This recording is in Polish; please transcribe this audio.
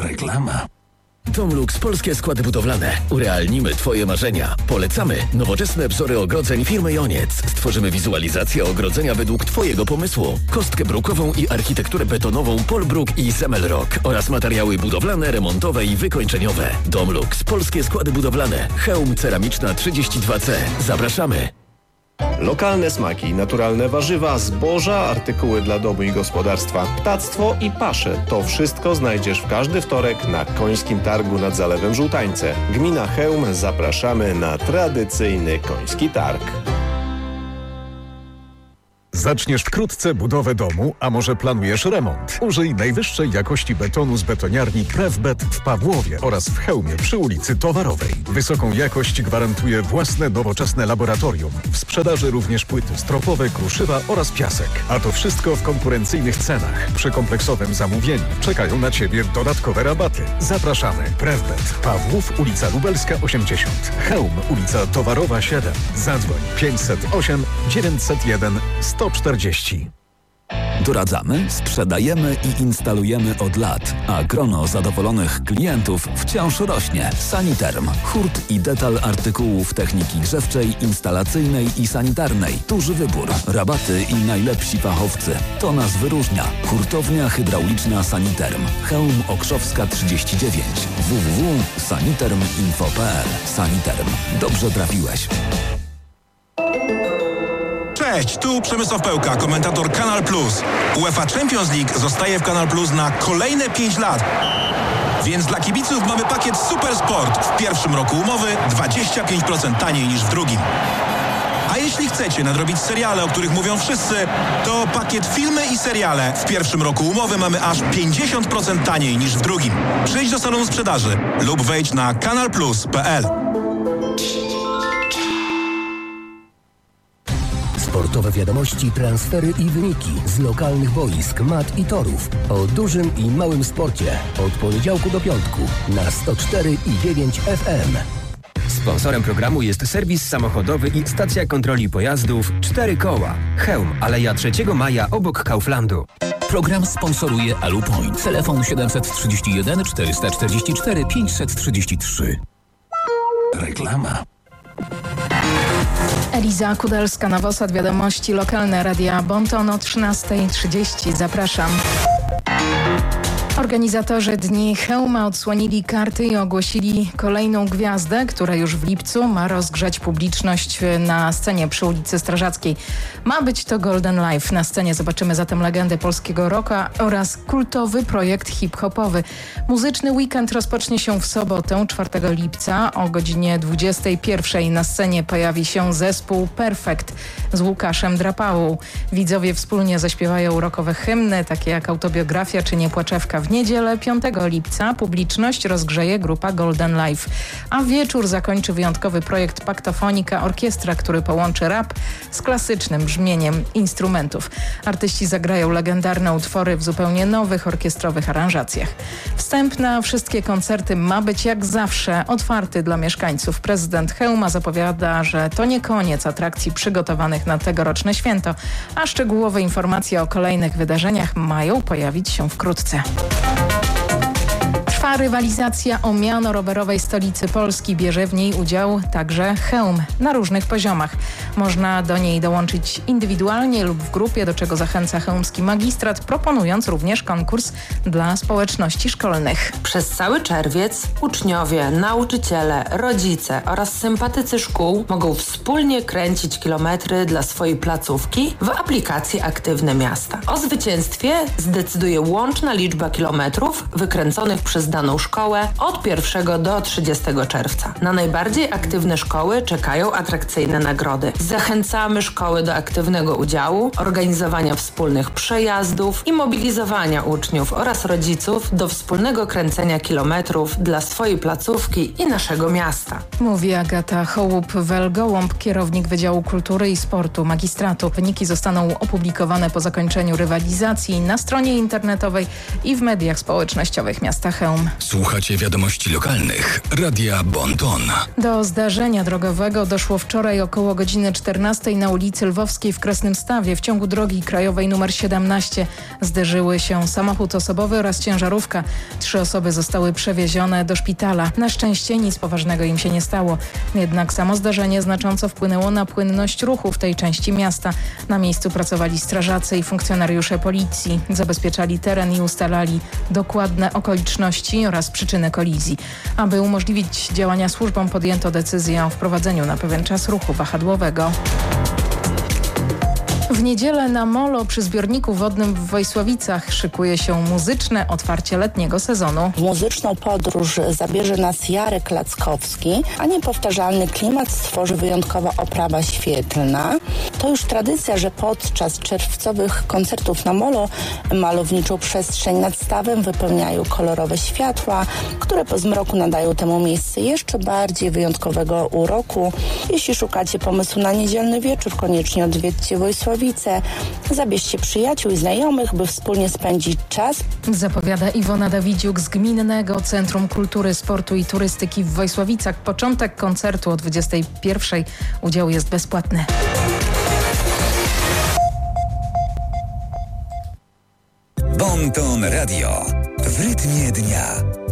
Reklama. Domlux Polskie Składy Budowlane. Urealnimy Twoje marzenia. Polecamy nowoczesne wzory ogrodzeń firmy Joniec. Stworzymy wizualizację ogrodzenia według Twojego pomysłu. Kostkę brukową i architekturę betonową Polbruk i Zemelrock oraz materiały budowlane, remontowe i wykończeniowe. Domlux Polskie Składy Budowlane. Chełm Ceramiczna 32C. Zapraszamy. Lokalne smaki, naturalne warzywa, zboża, artykuły dla domu i gospodarstwa, ptactwo i pasze. To wszystko znajdziesz w każdy wtorek na Końskim Targu nad Zalewem Żółtańce. Gmina Chełm, zapraszamy na tradycyjny Koński Targ. Zaczniesz wkrótce budowę domu, a może planujesz remont? Użyj najwyższej jakości betonu z betoniarni Prefbet w Pawłowie oraz w Chełmie przy ulicy Towarowej. Wysoką jakość gwarantuje własne nowoczesne laboratorium. W sprzedaży również płyty stropowe, kruszywa oraz piasek. A to wszystko w konkurencyjnych cenach. Przy kompleksowym zamówieniu czekają na Ciebie dodatkowe rabaty. Zapraszamy. Prefbet. Pawłów, ulica Lubelska 80. Chełm, ulica Towarowa 7. Zadzwoń 508 901 140. Doradzamy, sprzedajemy i instalujemy od lat, a grono zadowolonych klientów wciąż rośnie. Saniterm. Hurt i detal artykułów techniki grzewczej, instalacyjnej i sanitarnej. Duży wybór, rabaty i najlepsi fachowcy. To nas wyróżnia. Hurtownia hydrauliczna Saniterm. Chełm Okrzowska 39. www.saniterminfo.pl. Saniterm. Dobrze trafiłeś. Cześć, tu Przemysław Pełka, komentator Kanal Plus. UEFA Champions League zostaje w Kanal Plus na kolejne 5 lat. Więc dla kibiców mamy pakiet Super Sport. W pierwszym roku umowy 25% taniej niż w drugim. A jeśli chcecie nadrobić seriale, o których mówią wszyscy, to pakiet filmy i seriale. W pierwszym roku umowy mamy aż 50% taniej niż w drugim. Przyjdź do salonu sprzedaży lub wejdź na kanalplus.pl. Sportowe wiadomości, transfery i wyniki z lokalnych boisk, mat i torów. O dużym i małym sporcie. Od poniedziałku do piątku na 104,9 FM. Sponsorem programu jest serwis samochodowy i stacja kontroli pojazdów 4 koła. Chełm, Aleja 3 Maja obok Kauflandu. Program sponsoruje Alupoint. Telefon 731 444 533. Reklama. Eliza Kudelska-Nowosad, wiadomości lokalne Radia Bonton o 13:30. Zapraszam. Organizatorzy Dni Chełma odsłonili karty i ogłosili kolejną gwiazdę, która już w lipcu ma rozgrzać publiczność na scenie przy ulicy Strażackiej. Ma być to Golden Life. Na scenie zobaczymy zatem legendę polskiego rocka oraz kultowy projekt hip-hopowy. Muzyczny weekend rozpocznie się w sobotę, 4 lipca o godzinie 21. Na scenie pojawi się zespół Perfect z Łukaszem Drapałą. Widzowie wspólnie zaśpiewają rockowe hymny, takie jak Autobiografia czy Niepłaczewka. W niedzielę 5 lipca publiczność rozgrzeje grupa Golden Life, a wieczór zakończy wyjątkowy projekt Paktofonika Orkiestra, który połączy rap z klasycznym brzmieniem instrumentów. Artyści zagrają legendarne utwory w zupełnie nowych orkiestrowych aranżacjach. Wstęp na wszystkie koncerty ma być jak zawsze otwarty dla mieszkańców. Prezydent Chełma zapowiada, że to nie koniec atrakcji przygotowanych na tegoroczne święto, a szczegółowe informacje o kolejnych wydarzeniach mają pojawić się wkrótce. Trwa rywalizacja o miano rowerowej stolicy Polski. Bierze w niej udział także Chełm na różnych poziomach. Można do niej dołączyć indywidualnie lub w grupie, do czego zachęca chełmski magistrat, proponując również konkurs dla społeczności szkolnych. Przez cały czerwiec uczniowie, nauczyciele, rodzice oraz sympatycy szkół mogą wspólnie kręcić kilometry dla swojej placówki w aplikacji Aktywne Miasta. O zwycięstwie zdecyduje łączna liczba kilometrów wykręconych przez daną szkołę od 1 do 30 czerwca. Na najbardziej aktywne szkoły czekają atrakcyjne nagrody. Zachęcamy szkoły do aktywnego udziału, organizowania wspólnych przejazdów i mobilizowania uczniów oraz rodziców do wspólnego kręcenia kilometrów dla swojej placówki i naszego miasta. Mówi Agata Hołup-Welgołąb, kierownik Wydziału Kultury i Sportu Magistratu. Wyniki zostaną opublikowane po zakończeniu rywalizacji na stronie internetowej i w mediach społecznościowych miasta Chełm. FM. Słuchacie wiadomości lokalnych. Radia Bon Ton. Do zdarzenia drogowego doszło wczoraj około godziny 14 na ulicy Lwowskiej w Kresnym-Stawie. W ciągu drogi krajowej nr 17 zderzyły się samochód osobowy oraz ciężarówka. 3 osoby zostały przewiezione do szpitala. Na szczęście nic poważnego im się nie stało. Jednak samo zdarzenie znacząco wpłynęło na płynność ruchu w tej części miasta. Na miejscu pracowali strażacy i funkcjonariusze policji. Zabezpieczali teren i ustalali dokładne okoliczności oraz przyczyny kolizji. Aby umożliwić działania służbom, podjęto decyzję o wprowadzeniu na pewien czas ruchu wahadłowego. W niedzielę na molo przy zbiorniku wodnym w Wojsławicach szykuje się muzyczne otwarcie letniego sezonu. W muzyczną podróż zabierze nas Jarek Lackowski, a niepowtarzalny klimat stworzy wyjątkowa oprawa świetlna. To już tradycja, że podczas czerwcowych koncertów na molo malowniczą przestrzeń nad stawem wypełniają kolorowe światła, które po zmroku nadają temu miejscu jeszcze bardziej wyjątkowego uroku. Jeśli szukacie pomysłu na niedzielny wieczór, koniecznie odwiedźcie Wojsławice. Zabierzcie przyjaciół i znajomych, by wspólnie spędzić czas. Zapowiada Iwona Dawidziuk z Gminnego Centrum Kultury, Sportu i Turystyki w Wojsławicach. Początek koncertu o 21:00. Udział jest bezpłatny. Bon Ton Radio. W rytmie dnia.